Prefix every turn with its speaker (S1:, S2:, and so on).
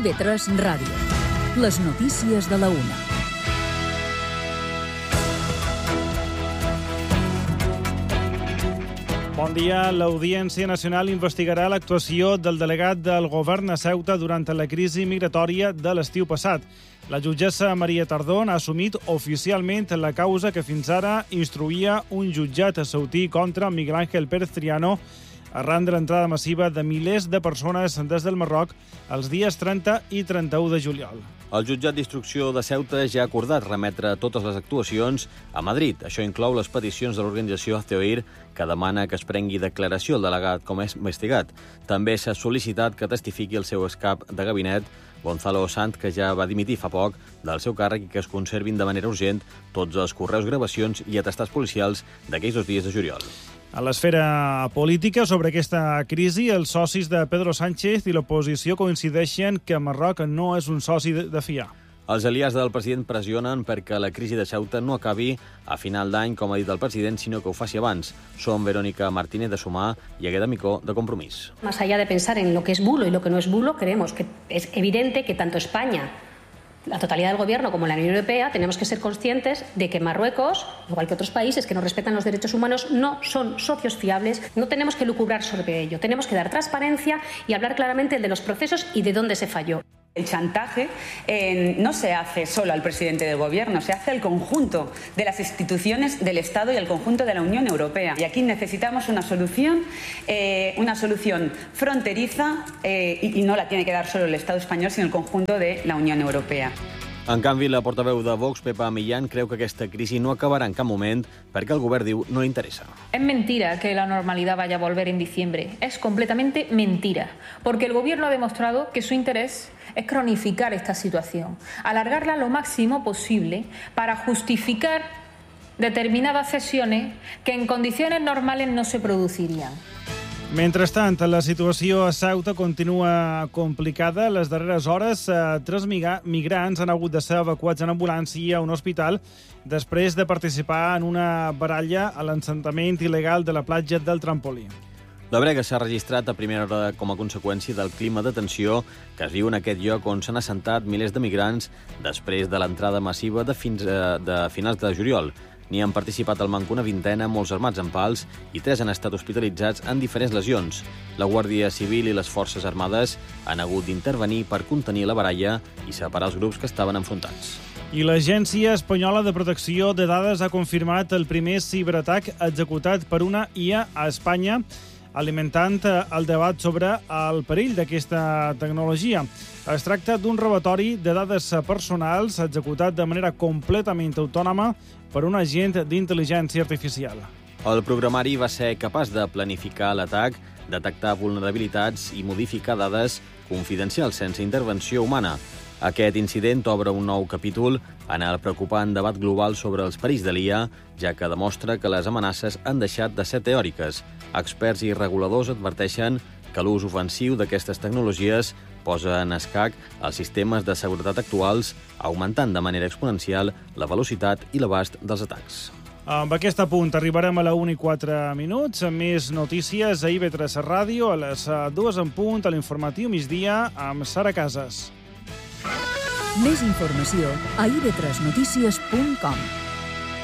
S1: IB3 Ràdio. Les notícies de la una.
S2: Bon dia. L'Audiència Nacional investigarà l'actuació del delegat del govern a Ceuta durant la crisi migratòria de l'estiu passat. La jutgessa Maria Tardón ha assumit oficialment la causa que fins ara instruïa un jutjat ceutí contra Miguel Ángel Pérez Triano arran de l'entrada massiva de milers de persones des del Marroc els dies 30 i 31 de juliol.
S3: El jutjat d'instrucció de Ceuta ja ha acordat remetre totes les actuacions a Madrid. Això inclou les peticions de l'organització Hazte Oír, que demana que es prengui declaració el delegat com és investigat. També s'ha sol·licitat que testifiqui el seu excap de gabinet, Gonzalo Sant, que ja va dimitir fa poc del seu càrrec, i que es conservin de manera urgent tots els correus, gravacions i atestats policials d'aquells 2 dies de juliol.
S2: A l'esfera política, sobre aquesta crisi, els socis de Pedro Sánchez i l'oposició coincideixen que Marroc no és un soci de fiar.
S3: Els aliats del president pressionen perquè la crisi de Ceuta no acabi a final d'any, com ha dit el president, sinó que ho faci abans. Són Verónica Martínez, de Sumar, i Agueda Micó, de Compromís.
S4: Más allá de pensar en lo que es bulo y lo que no es bulo, creemos que es evidente que tanto España, la totalidad del Gobierno, como la Unión Europea, tenemos que ser conscientes de que Marruecos, igual que otros países que no respetan los derechos humanos, no son socios fiables. No tenemos que lucubrar sobre ello. Tenemos que dar transparencia y hablar claramente de los procesos y de dónde se falló.
S5: El chantaje no se hace solo al presidente del Gobierno, se hace al conjunto de las instituciones del Estado y al conjunto de la Unión Europea. Y aquí necesitamos una solución fronteriza y no la tiene que dar solo el Estado español, sino el conjunto de la Unión Europea.
S3: En canvi, la portaveu de Vox, Pepa Millán, creu que aquesta crisi no acabarà en cap moment perquè el govern diu no li interessa.
S6: Es mentira que la normalidad vaya a volver en diciembre. Es completamente mentira, porque el gobierno ha demostrado que su interés es cronificar esta situación, alargarla lo máximo posible para justificar determinadas cesiones que en condiciones normales no se producirían.
S2: Mentrestant, la situació a Ceuta continua complicada. Les darreres hores, 3 migrants han hagut de ser evacuats en ambulància a un hospital després de participar en una baralla a l'assentament il·legal de la platja del Trampolí.
S3: La brega s'ha registrat a primera hora com a conseqüència del clima de tensió que es viu en aquest lloc on s'han assentat milers de migrants després de l'entrada massiva de finals de juliol. N'hi han participat al manco una vintena, molts armats amb pals, i 3 han estat hospitalitzats amb diferents lesions. La Guàrdia Civil i les Forces Armades han hagut d'intervenir per contenir la baralla i separar els grups que estaven enfrontats.
S2: I l'Agència Espanyola de Protecció de Dades ha confirmat el primer ciberatac executat per una IA a Espanya, alimentant el debat sobre el perill d'aquesta tecnologia. Es tracta d'un robatori de dades personals executat de manera completament autònoma per un agent d'intel·ligència artificial.
S3: El programari va ser capaç de planificar l'atac, detectar vulnerabilitats i modificar dades confidencials sense intervenció humana. Aquest incident obre un nou capítol en el preocupant debat global sobre els perills de l'IA, ja que demostra que les amenaces han deixat de ser teòriques. Experts i reguladors adverteixen que l'ús ofensiu d'aquestes tecnologies posa en escac els sistemes de seguretat actuals, augmentant de manera exponencial la velocitat i l'abast dels atacs.
S2: Amb aquest apunt arribarem a la 1:04. Més notícies a IB3 Ràdio, a les 2 en punt, a l'informatiu migdia, amb Sara Casas.
S1: Més informació a ib3notícies.com.